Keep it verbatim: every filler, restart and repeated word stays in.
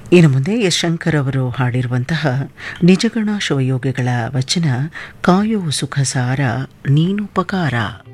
ಇನ್ನು ಮುಂದೆ ಎಸ್ ಶಂಕರ್ ಅವರು ಹಾಡಿರುವಂತಹ ನಿಜಗಣ ಶಿವಯೋಗಿಗಳ ವಚನ ಕಾಯೋ ಸುಖಸಾರ ನೀನುಪಕಾರ.